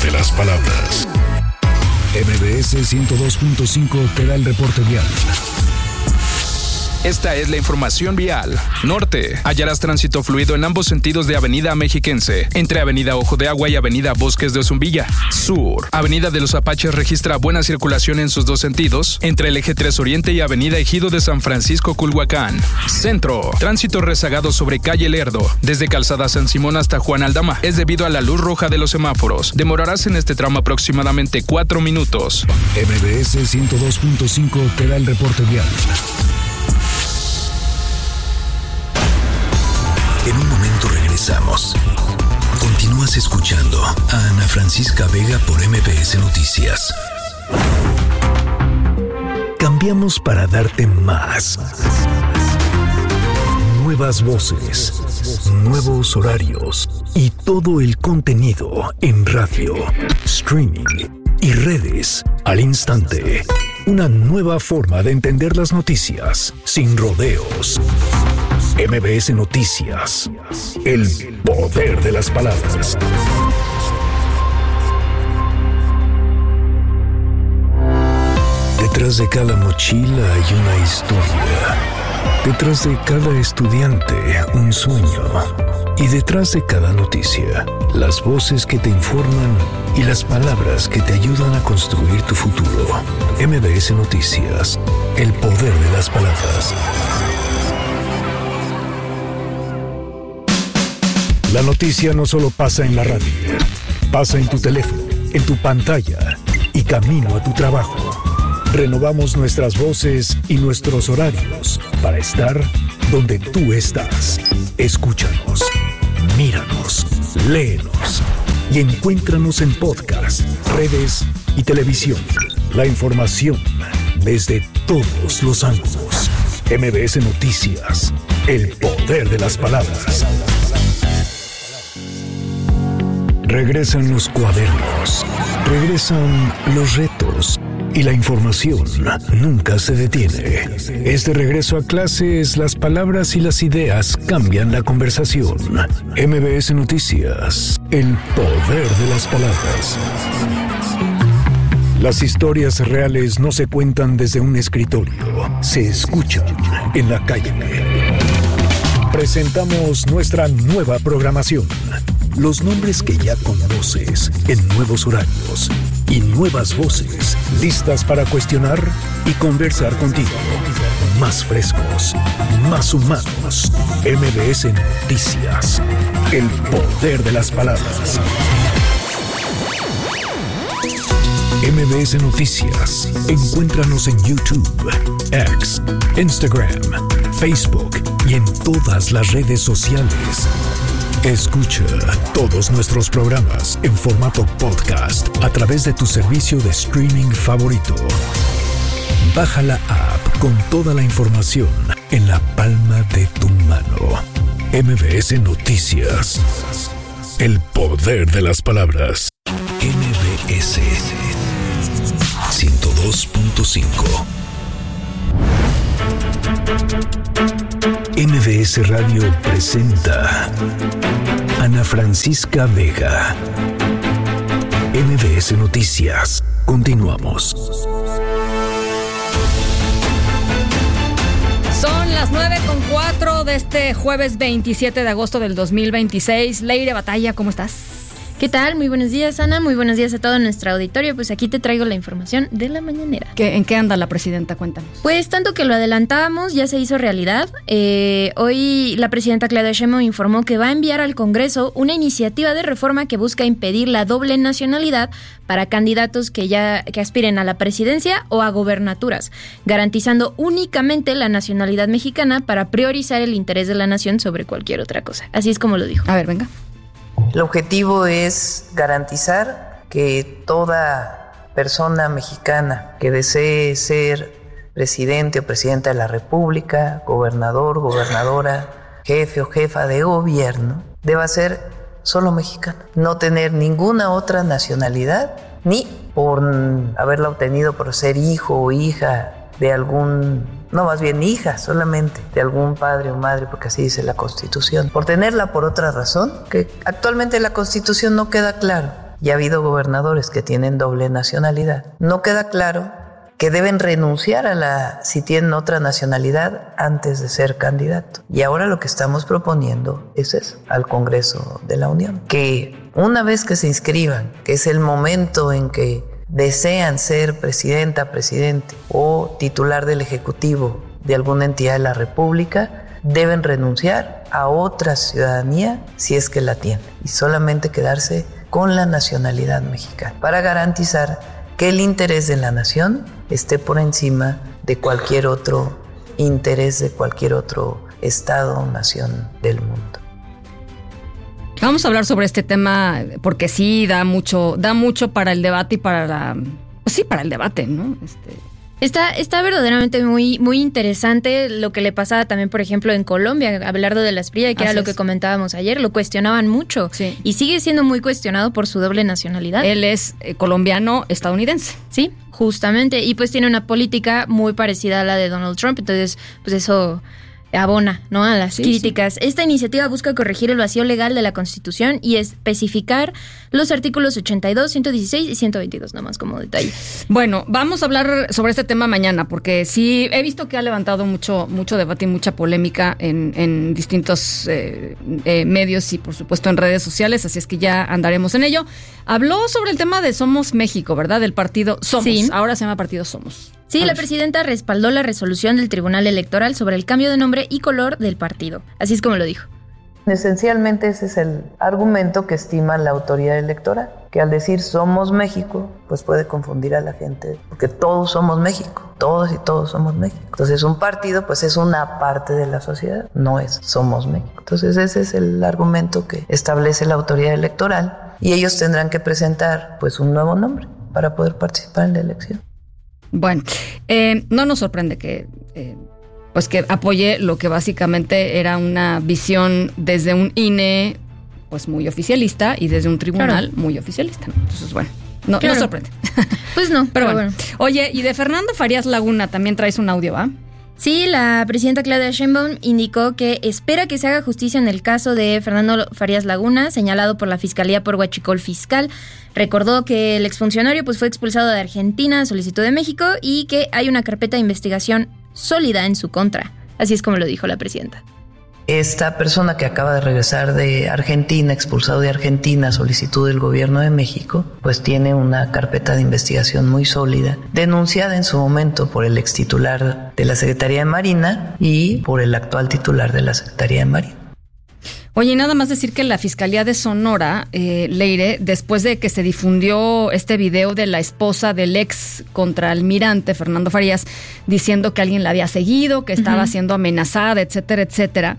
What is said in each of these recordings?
de las palabras. MBS 102.5 te da el reporte vial. Esta es la información vial. Norte, hallarás tránsito fluido en ambos sentidos de Avenida Mexiquense, entre Avenida Ojo de Agua y Avenida Bosques de Ozumbilla. Sur, Avenida de los Apaches registra buena circulación en sus dos sentidos, entre el Eje 3 Oriente y Avenida Ejido de San Francisco Culhuacán. Centro, tránsito rezagado sobre Calle Lerdo, desde Calzada San Simón hasta Juan Aldama. Es debido a la luz roja de los semáforos. Demorarás en este tramo aproximadamente 4 minutos. MBS 102.5 te da el reporte vial. En un momento regresamos. Continúas escuchando a Ana Francisca Vega por MBS Noticias. Cambiamos para darte más. Nuevas voces, nuevos horarios y todo el contenido en radio, streaming y redes al instante. Una nueva forma de entender las noticias sin rodeos. MBS Noticias, el poder de las palabras. Detrás de cada mochila hay una historia. Detrás de cada estudiante, un sueño. Y detrás de cada noticia, las voces que te informan y las palabras que te ayudan a construir tu futuro. MBS Noticias, el poder de las palabras. La noticia no solo pasa en la radio, pasa en tu teléfono, en tu pantalla y camino a tu trabajo. Renovamos nuestras voces y nuestros horarios para estar donde tú estás. Escúchanos, míranos, léenos y encuéntranos en podcast, redes y televisión. La información desde todos los ángulos. MBS Noticias, el poder de las palabras. Regresan los cuadernos, regresan los retos y la información nunca se detiene. Es de regreso a clases, las palabras y las ideas cambian la conversación. MBS Noticias, el poder de las palabras. Las historias reales no se cuentan desde un escritorio, se escuchan en la calle. Presentamos nuestra nueva programación. Los nombres que ya conoces en nuevos horarios y nuevas voces listas para cuestionar y conversar contigo. Más frescos, más humanos. MBS Noticias, el poder de las palabras. MBS Noticias. Encuéntranos en YouTube, X, Instagram, Facebook y en todas las redes sociales. Escucha todos nuestros programas en formato podcast a través de tu servicio de streaming favorito. Baja la app con toda la información en la palma de tu mano. MBS Noticias. El poder de las palabras. MBS 102.5. MBS Radio presenta Ana Francisca Vega. MBS Noticias. Continuamos. Son las 9:04 de este jueves 27 de agosto del 2026. Leire Batalla, ¿cómo estás? ¿Qué tal? Muy buenos días, Ana. Muy buenos días a todo nuestro auditorio. Pues aquí te traigo la información de la mañanera. ¿En qué anda la presidenta? Cuéntanos. Pues tanto que lo adelantábamos, ya se hizo realidad. Hoy la presidenta Claudia Sheinbaum informó que va a enviar al Congreso una iniciativa de reforma que busca impedir la doble nacionalidad para candidatos que aspiren a la presidencia o a gobernaturas, garantizando únicamente la nacionalidad mexicana para priorizar el interés de la nación sobre cualquier otra cosa. Así es como lo dijo. A ver, venga. El objetivo es garantizar que toda persona mexicana que desee ser presidente o presidenta de la República, gobernador, gobernadora, jefe o jefa de gobierno, deba ser solo mexicana, no tener ninguna otra nacionalidad, ni por haberla obtenido por ser hijo o hija de algún, no, más bien hija solamente de algún padre o madre, porque así dice la Constitución, por tenerla por otra razón, que actualmente en la Constitución no queda claro y ha habido gobernadores que tienen doble nacionalidad, no queda claro que deben renunciar si tienen otra nacionalidad antes de ser candidato. Y ahora lo que estamos proponiendo es eso, al Congreso de la Unión, que una vez que se inscriban, que es el momento en que desean ser presidenta, presidente o titular del Ejecutivo de alguna entidad de la República, deben renunciar a otra ciudadanía si es que la tienen y solamente quedarse con la nacionalidad mexicana para garantizar que el interés de la nación esté por encima de cualquier otro interés de cualquier otro estado o nación del mundo. Vamos a hablar sobre este tema porque sí da mucho para el debate y para el debate, ¿no? Está verdaderamente muy, muy interesante lo que le pasaba también, por ejemplo, en Colombia, Abelardo de la Espriella, que era lo que comentábamos ayer, lo cuestionaban mucho y sigue siendo muy cuestionado por su doble nacionalidad. Él es colombiano-estadounidense. Sí, justamente, y pues tiene una política muy parecida a la de Donald Trump, entonces pues eso abona, ¿no?, a las críticas. Sí. Esta iniciativa busca corregir el vacío legal de la Constitución y especificar los artículos 82, 116 y 122, nomás como detalle. Bueno, vamos a hablar sobre este tema mañana, porque sí he visto que ha levantado mucho debate y mucha polémica en distintos medios y por supuesto en redes sociales, así es que ya andaremos en ello. Habló sobre el tema de Somos México, ¿verdad? Del partido Somos. Sí. Ahora se llama Partido Somos. Sí, la presidenta respaldó la resolución del Tribunal Electoral sobre el cambio de nombre y color del partido. Así es como lo dijo. Esencialmente ese es el argumento que estima la autoridad electoral, que al decir Somos México, pues puede confundir a la gente, porque todos somos México, todos y todos somos México. Entonces un partido pues es una parte de la sociedad, no es Somos México. Entonces ese es el argumento que establece la autoridad electoral y ellos tendrán que presentar pues un nuevo nombre para poder participar en la elección. Bueno, no nos sorprende que apoye lo que básicamente era una visión desde un INE pues muy oficialista y desde un tribunal muy oficialista. Entonces, bueno, no sorprende. Pues no, pero bueno. Oye, y de Fernando Farías Laguna también traes un audio, ¿va? Sí, la presidenta Claudia Sheinbaum indicó que espera que se haga justicia en el caso de Fernando Farías Laguna, señalado por la Fiscalía por huachicol fiscal. Recordó que el exfuncionario pues fue expulsado de Argentina a solicitud de México y que hay una carpeta de investigación sólida en su contra. Así es como lo dijo la presidenta. Esta persona que acaba de regresar de Argentina, expulsado de Argentina a solicitud del gobierno de México, pues tiene una carpeta de investigación muy sólida, denunciada en su momento por el extitular de la Secretaría de Marina y por el actual titular de la Secretaría de Marina. Oye, nada más decir que la Fiscalía de Sonora, Leire, después de que se difundió este video de la esposa del ex contraalmirante Fernando Farías, diciendo que alguien la había seguido, que estaba siendo amenazada, etcétera, etcétera,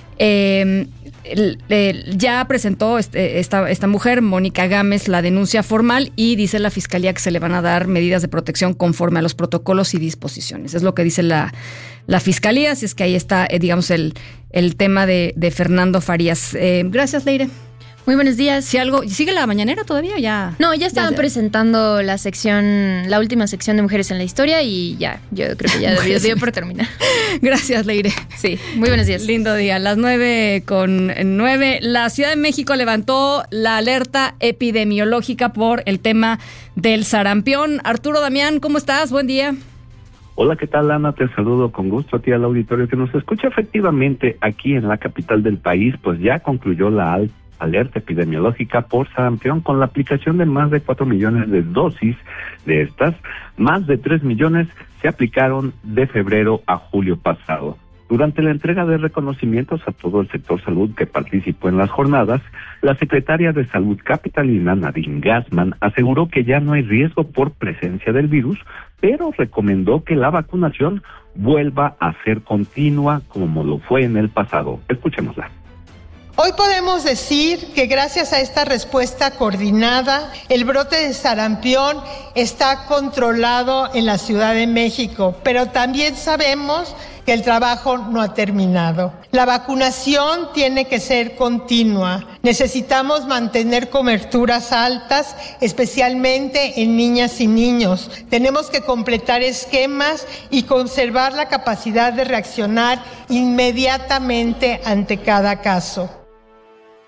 ya presentó esta mujer, Mónica Gámez, la denuncia formal y dice la Fiscalía que se le van a dar medidas de protección conforme a los protocolos y disposiciones. Es lo que dice la Fiscalía, así es que ahí está, digamos, el tema de Fernando Farías. Gracias, Leire. Muy buenos días. Si algo, ¿sigue la mañanera todavía o ya? No, ya estaban presentando la última sección de Mujeres en la Historia y ya, yo creo que ya dio por terminar. Gracias, Leire. Sí, muy buenos días. Lindo día, las 9:09. La Ciudad de México levantó la alerta epidemiológica por el tema del sarampión. Arturo Damián, ¿cómo estás? Buen día. Hola, ¿qué tal, Ana? Te saludo con gusto a ti, al auditorio que nos escucha. Efectivamente, aquí en la capital del país, pues ya concluyó la alerta epidemiológica por sarampión con la aplicación de más de 4 millones de dosis de estas. Más de 3 millones se aplicaron de febrero a julio pasado. Durante la entrega de reconocimientos a todo el sector salud que participó en las jornadas, la secretaria de Salud capitalina, Nadine Gassman, aseguró que ya no hay riesgo por presencia del virus, pero recomendó que la vacunación vuelva a ser continua como lo fue en el pasado. Escuchémosla. Hoy podemos decir que gracias a esta respuesta coordinada, el brote de sarampión está controlado en la Ciudad de México, pero también sabemos que el trabajo no ha terminado. La vacunación tiene que ser continua. Necesitamos mantener coberturas altas, especialmente en niñas y niños. Tenemos que completar esquemas y conservar la capacidad de reaccionar inmediatamente ante cada caso.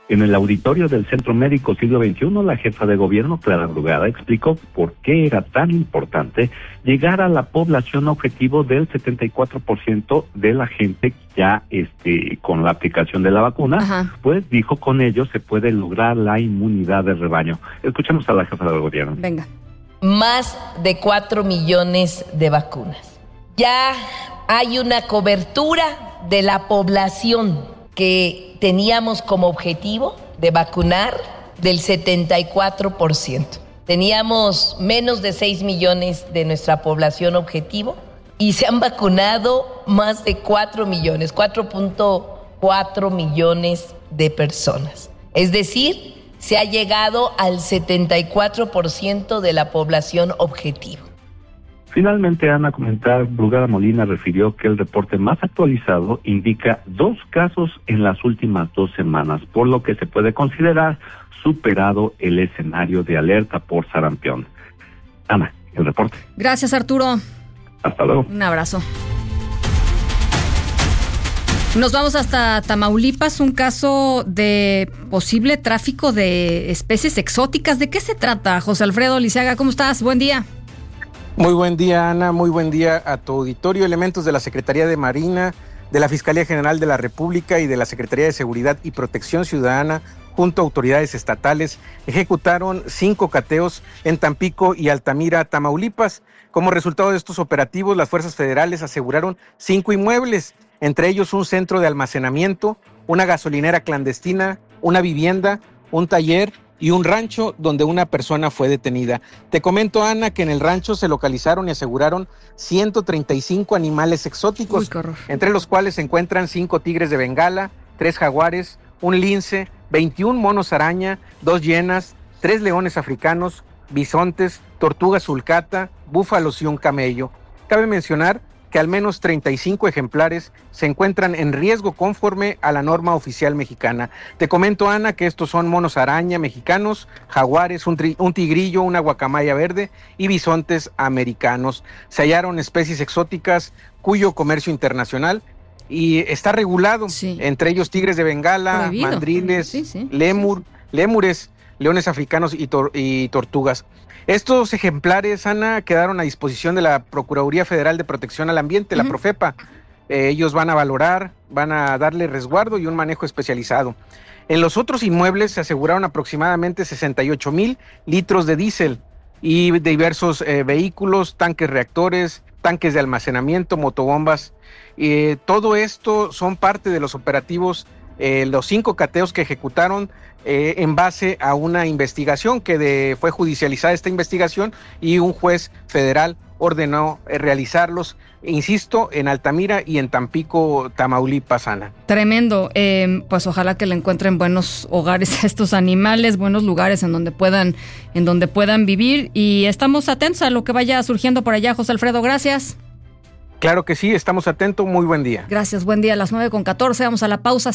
En el auditorio del Centro Médico Siglo XXI, la jefa de gobierno, Clara Brugada, explicó por qué era tan importante llegar a la población objetivo del 74% de la gente ya con la aplicación de la vacuna. Ajá. Pues dijo, con ello se puede lograr la inmunidad de rebaño. Escuchemos a la jefa de gobierno. Venga. Más de 4 millones de vacunas. Ya hay una cobertura de la población que teníamos como objetivo de vacunar del 74%. Teníamos menos de 6 millones de nuestra población objetivo y se han vacunado más de 4 millones, 4.4 millones de personas. Es decir, se ha llegado al 74% de la población objetivo. Finalmente, Ana, comentar, Brugada Molina refirió que el reporte más actualizado indica 2 casos en las últimas 2 semanas, por lo que se puede considerar superado el escenario de alerta por sarampión. Ana, el reporte. Gracias, Arturo. Hasta luego. Un abrazo. Nos vamos hasta Tamaulipas, un caso de posible tráfico de especies exóticas. ¿De qué se trata, José Alfredo Liceaga? ¿Cómo estás? Buen día. Muy buen día, Ana, muy buen día a tu auditorio. Elementos de la Secretaría de Marina, de la Fiscalía General de la República y de la Secretaría de Seguridad y Protección Ciudadana, junto a autoridades estatales, ejecutaron 5 cateos en Tampico y Altamira, Tamaulipas. Como resultado de estos operativos, las fuerzas federales aseguraron 5 inmuebles, entre ellos un centro de almacenamiento, una gasolinera clandestina, una vivienda, un taller y un rancho donde una persona fue detenida. Te comento, Ana, que en el rancho se localizaron y aseguraron 135 animales exóticos, entre los cuales se encuentran 5 tigres de Bengala, 3 jaguares, un lince, 21 monos araña, 2 hienas, 3 leones africanos, bisontes, tortugas sulcata, búfalos y un camello. Cabe mencionar que al menos 35 ejemplares se encuentran en riesgo conforme a la norma oficial mexicana. Te comento, Ana, que estos son monos araña mexicanos, jaguares, un tigrillo, una guacamaya verde y bisontes americanos. Se hallaron especies exóticas cuyo comercio internacional y está regulado, entre ellos tigres de Bengala, prohibido. Mandriles, lémures, leones africanos y tortugas. Estos ejemplares, Ana, quedaron a disposición de la Procuraduría Federal de Protección al Ambiente, la Profepa. Ellos van a valorar, van a darle resguardo y un manejo especializado. En los otros inmuebles se aseguraron aproximadamente 68,000 litros de diésel y de diversos vehículos, tanques reactores, tanques de almacenamiento, motobombas. Todo esto son parte de los operativos, los 5 cateos que ejecutaron en base a una investigación que fue judicializada esta investigación y un juez federal ordenó realizarlos, insisto, en Altamira y en Tampico, Tamaulipas, Ana. Tremendo, pues ojalá que le encuentren buenos hogares a estos animales, buenos lugares en donde puedan vivir, y estamos atentos a lo que vaya surgiendo por allá. José Alfredo, gracias. Claro que sí, estamos atentos, muy buen día. Gracias, buen día. A las 9:14, vamos a la pausa,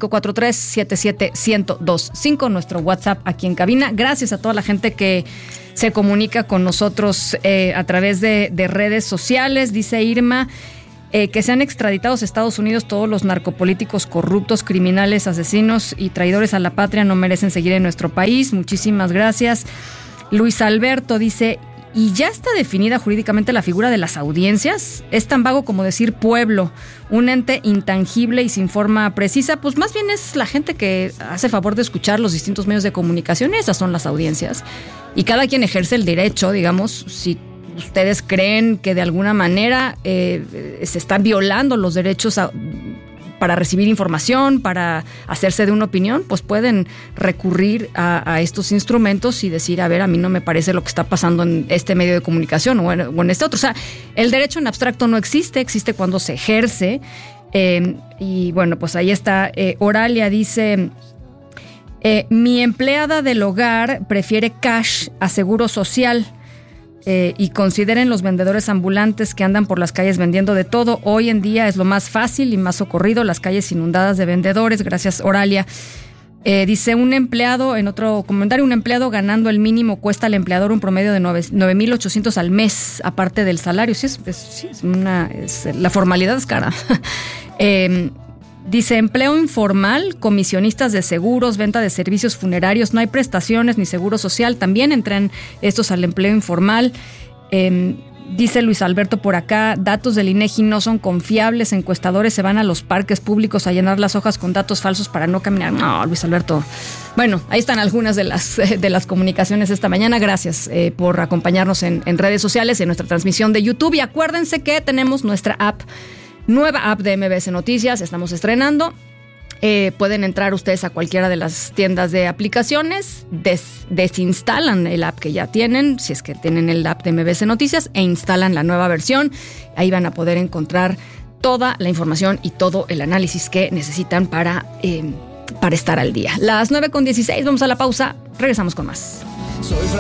5543-77125, nuestro WhatsApp aquí en cabina. Gracias a toda la gente que se comunica con nosotros a través de redes sociales. Dice Irma que sean extraditados a Estados Unidos todos los narcopolíticos corruptos, criminales, asesinos y traidores a la patria no merecen seguir en nuestro país. Muchísimas gracias. Luis Alberto dice: ¿y ya está definida jurídicamente la figura de las audiencias? Es tan vago como decir pueblo, un ente intangible y sin forma precisa. Pues más bien es la gente que hace favor de escuchar los distintos medios de comunicación. Esas son las audiencias. Y cada quien ejerce el derecho, digamos, si ustedes creen que de alguna manera se están violando los derechos para recibir información, para hacerse de una opinión, pues pueden recurrir a estos instrumentos y decir, a ver, a mí no me parece lo que está pasando en este medio de comunicación o en este otro. O sea, el derecho en abstracto no existe, existe cuando se ejerce. Y bueno, pues ahí está. Oralia dice: mi empleada del hogar prefiere cash a seguro social. Y consideren los vendedores ambulantes que andan por las calles vendiendo de todo. Hoy en día es lo más fácil y más socorrido, las calles inundadas de vendedores. Gracias, Oralia. Dice un empleado, en otro comentario, un empleado ganando el mínimo cuesta al empleador un promedio de 9,800 al mes, aparte del salario. Sí, la formalidad es cara. Dice, empleo informal, comisionistas de seguros, venta de servicios funerarios, no hay prestaciones ni seguro social, también entran estos al empleo informal. Dice Luis Alberto por acá, datos del INEGI no son confiables, encuestadores se van a los parques públicos a llenar las hojas con datos falsos para no caminar. No, Luis Alberto. Bueno, ahí están algunas de las comunicaciones esta mañana. Gracias por acompañarnos en redes sociales, en nuestra transmisión de YouTube. Y acuérdense que tenemos nuestra nueva app de MBS Noticias, estamos estrenando. Pueden entrar ustedes a cualquiera de las tiendas de aplicaciones, desinstalan el app que ya tienen, si es que tienen el app de MBS Noticias, e instalan la nueva versión. Ahí van a poder encontrar toda la información y todo el análisis que necesitan para estar al día. Las 9:16, vamos a la pausa, regresamos con más.